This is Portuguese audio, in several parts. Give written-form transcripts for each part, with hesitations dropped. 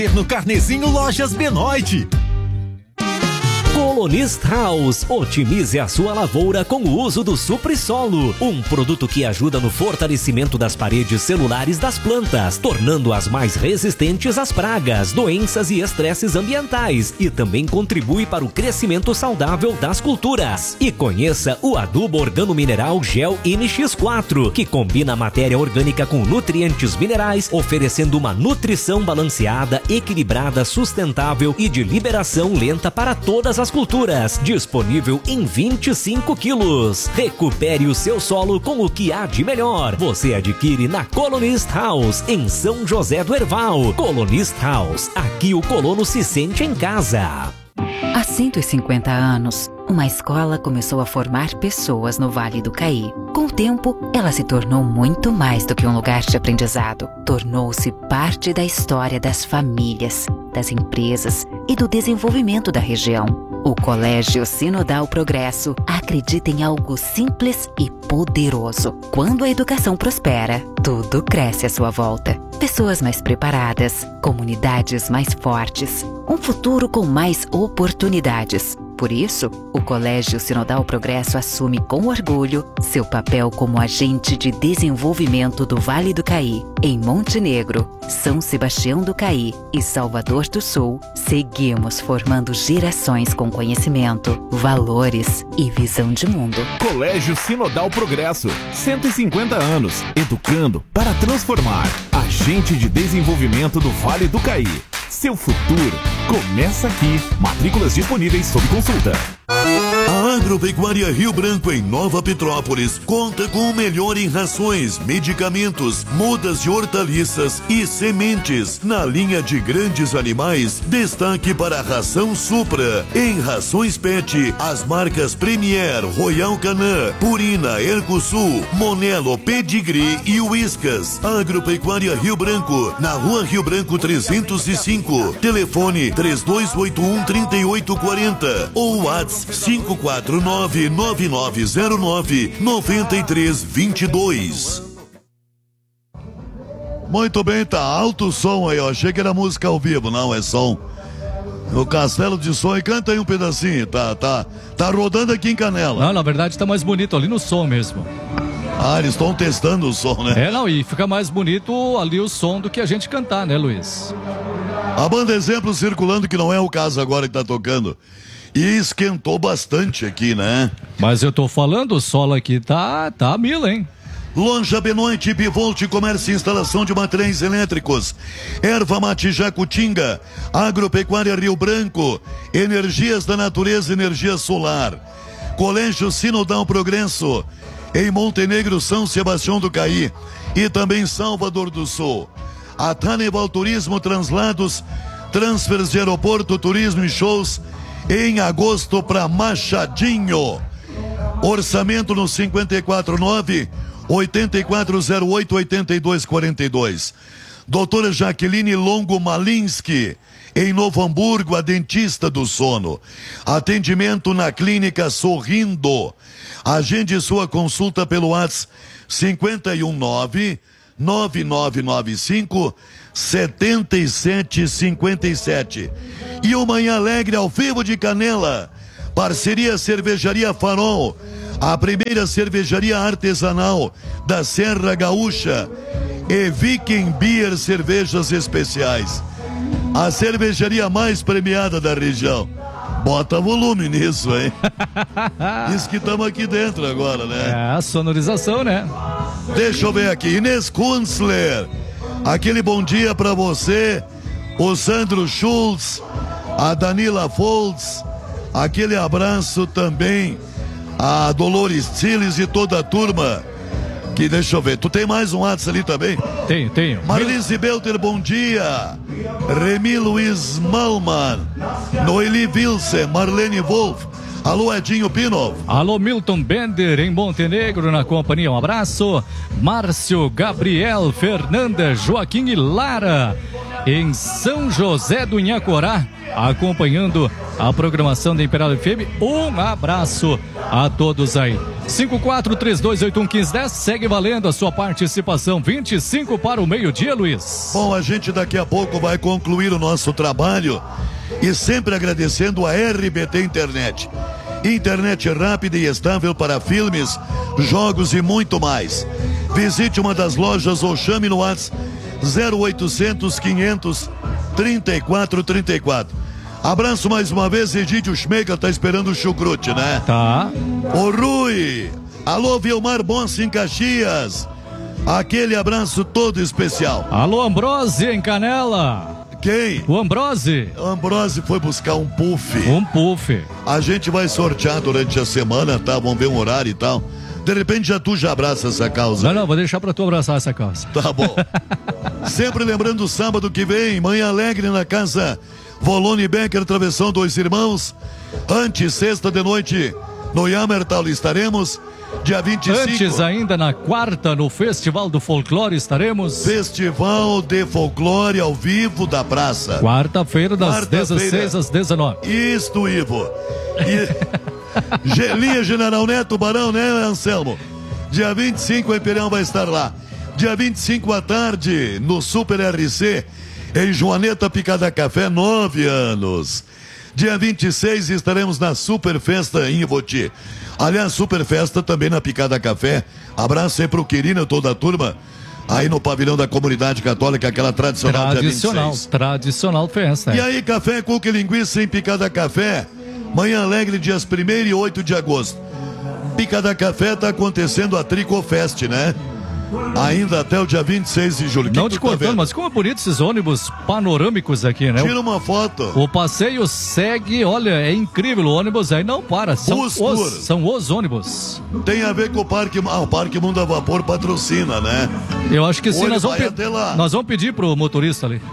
No Carnezinho Lojas Benoit. Colonist House, otimize a sua lavoura com o uso do Supri-Solo, um produto que ajuda no fortalecimento das paredes celulares das plantas, tornando-as mais resistentes às pragas, doenças e estresses ambientais, e também contribui para o crescimento saudável das culturas. E conheça o adubo organo-mineral Gel NX4, que combina matéria orgânica com nutrientes minerais, oferecendo uma nutrição balanceada, equilibrada, sustentável e de liberação lenta para todas as culturas, disponível em 25 quilos. Recupere o seu solo com o que há de melhor. Você adquire na Colonist House, em São José do Herval. Colonist House, aqui o colono se sente em casa. Há 150 anos, uma escola começou a formar pessoas no Vale do Caí. Com o tempo, ela se tornou muito mais do que um lugar de aprendizado. Tornou-se parte da história das famílias, das empresas e do desenvolvimento da região. O Colégio Sinodal Progresso acredita em algo simples e poderoso. Quando a educação prospera, tudo cresce à sua volta. Pessoas mais preparadas, comunidades mais fortes, um futuro com mais oportunidades. Por isso, o Colégio Sinodal Progresso assume com orgulho seu papel como agente de desenvolvimento do Vale do Caí. Em Montenegro, São Sebastião do Caí e Salvador do Sul, seguimos formando gerações com conhecimento, valores e visão de mundo. Colégio Sinodal Progresso, 150 anos, educando para transformar. Agente de desenvolvimento do Vale do Caí. Seu futuro começa aqui. Matrículas disponíveis sob consulta. A Agropecuária Rio Branco, em Nova Petrópolis, conta com o melhor em rações, medicamentos, mudas de hortaliças e sementes. Na linha de grandes animais, destaque para a ração Supra. Em rações PET, as marcas Premier, Royal Canin, Purina, Ercosul, Monelo, Pedigree e Whiskas. Agropecuária Rio Branco, na Rua Rio Branco 305. Telefone 3281-3840 ou WhatsApp 549-9909-9322. Muito bem, tá alto o som aí, ó. Achei que era música ao vivo, não, é som. O Castelo de Som, e canta aí um pedacinho, tá rodando aqui em Canela. Não, na verdade tá mais bonito ali no som mesmo. Ah, eles estão testando o som, né? Não, e fica mais bonito ali o som do que a gente cantar, né, Luiz? A banda Exemplo circulando, que não é o caso agora que tá tocando. E esquentou bastante aqui, né? Mas eu tô falando, o solo aqui tá mil, hein? Loja Benoit, Bivolt, comércio e instalação de materiais elétricos. Erva Mate Jacutinga, Agropecuária Rio Branco, Energias da Natureza, Energia Solar. Colégio Sinodal Progresso, em Montenegro, São Sebastião do Caí e também Salvador do Sul. A Taneval Turismo, translados, transfers de aeroporto, turismo e shows em agosto para Machadinho. Orçamento no 549-8408-8242. Doutora Jaqueline Longo Malinsky, em Novo Hamburgo, a dentista do sono. Atendimento na clínica Sorrindo. Agende sua consulta pelo WhatsApp 519-9995-7757. E o Manhã Alegre ao vivo de Canela. Parceria Cervejaria Farol, a primeira cervejaria artesanal da Serra Gaúcha, e Viking Beer Cervejas Especiais, a cervejaria mais premiada da região. Bota volume nisso, hein? Diz que estamos aqui dentro agora, né? É, a sonorização, né? Deixa eu ver aqui, Inês Kunzler, aquele bom dia pra você, o Sandro Schultz, a Danila Foltz, aquele abraço também a Dolores Tiles e toda a turma. Que deixa eu ver, tu tem mais um WhatsApp ali também? Tenho. Marlise Belter, bom dia. Remy Luiz Malman, Noeli Wilson, Marlene Wolf, Alô, Edinho Pino. Alô, Milton Bender, em Montenegro, na companhia. Um abraço. Márcio, Gabriel, Fernanda, Joaquim e Lara, em São José do Inhacorá, acompanhando a programação da Imperial FM. Um abraço a todos aí. 5432811510, segue valendo a sua participação. 25 para o meio-dia, Luiz. Bom, a gente daqui a pouco vai concluir o nosso trabalho e sempre agradecendo a RBT Internet. Internet rápida e estável para filmes, jogos e muito mais. Visite uma das lojas ou chame no WhatsApp 0800 500 3434. Abraço mais uma vez, Egídio Schmeiga tá esperando o chucrute, né? Tá. Ô Rui, alô Vilmar Bonsi em Caxias, aquele abraço todo especial. Alô, Ambrose em Canela. Quem? O Ambrose. Ambrose foi buscar um puff. Um puff. A gente vai sortear durante a semana, tá? Vamos ver um horário e tal. De repente tu já abraça essa causa. Não, vou deixar pra tu abraçar essa causa. Tá bom. Sempre lembrando, sábado que vem, Manhã Alegre na casa Volone Becker, Travessão Dois Irmãos. Antes, sexta de noite, no Yamertal estaremos. Dia 25. Antes ainda, na quarta, no Festival do Folclore estaremos. Festival de Folclore ao vivo da praça. Quarta-feira, das 16 às 19. Isto, Ivo. Gelinha General Neto Barão, né, Anselmo? Dia 25 o Imperial vai estar lá. Dia 25 à tarde, no Super RC, em Joaneta Picada Café, 9 anos. Dia 26 estaremos na Super Festa em Ivoti. Aliás, Super Festa também na Picada Café. Abraço aí pro Quirino e toda a turma. Aí no pavilhão da Comunidade Católica, aquela tradicional dia 26. Tradicional festa. E aí, café, cuca e linguiça em Picada Café. Manhã Alegre, dias 1º e 8 de agosto. Picada Café tá acontecendo a Tricofest, né? Ainda até o dia 26 de julho. Não te cortando, mas como é bonito esses ônibus panorâmicos aqui, né? Tira uma foto. O passeio segue, olha, é incrível, o ônibus aí não para, são os ônibus. Tem a ver com o Parque, o Parque Mundo a Vapor patrocina, né? Eu acho que sim, nós vamos pedir pro motorista ali.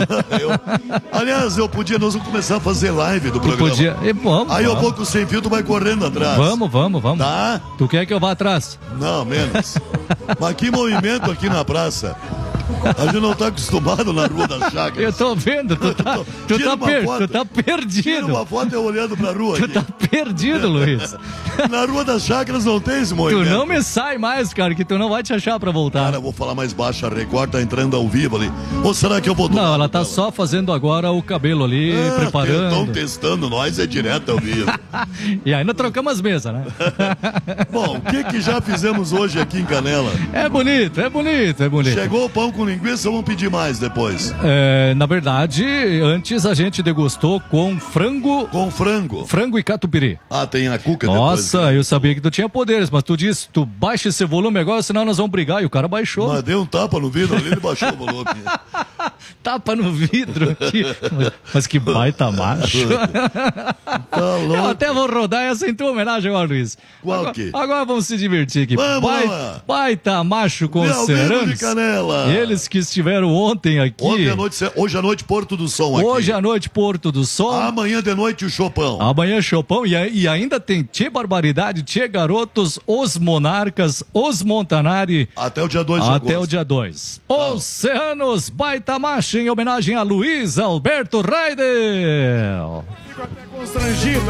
Aliás, nós vamos começar a fazer live do programa. Aí eu vou com o sem fio, tu vai correndo atrás. Vamos. Tá? Tu quer que eu vá atrás? Não, menos. Mas que movimento aqui na praça. A gente não tá acostumado na Rua das Chacras. Eu tô vendo, tu tá perdido. Tira uma foto eu olhando pra rua aqui. Tu tá perdido, Luiz. Na Rua das Chacras não tem esse movimento. Tu não me sai mais, cara, que tu não vai te achar pra voltar. Cara, eu vou falar mais baixo, a Record tá entrando ao vivo ali. Ou será que eu vou... Não, ela tá só fazendo agora o cabelo ali, preparando. Estão testando nós, é direto ao vivo. E ainda trocamos as mesas, né? Bom, o que já fizemos hoje aqui em Canela? É bonito. Chegou o pão com linguiça, vamos pedir mais depois. Na verdade, antes a gente degustou com frango. Com frango. Frango e catupiry. Ah, tem a cuca depois. Nossa, eu sabia que tu tinha poderes, mas tu disse, tu baixa esse volume agora, senão nós vamos brigar. E o cara baixou. Mas deu um tapa no vidro ali, ele baixou o volume. Tapa no vidro aqui. Mas que baita macho. Tá louco. Eu até vou rodar essa em tua homenagem agora, Luiz. Qual que? Agora vamos se divertir aqui. Vamos lá. Baita macho com Cerames. de Canela. Eles que estiveram ontem aqui. Hoje à noite, Porto do Som aqui. Hoje à noite, Porto do Som. Amanhã de noite, o Chopão. Amanhã, Chopão. E ainda tem Tchê Barbaridade, Tchê Garotos, Os Monarcas, Os Montanari. Até o dia 2 de agosto. Até o dia 2. Oceanos, baita macho, em homenagem a Luiz Alberto Raidel. Fico até constrangido.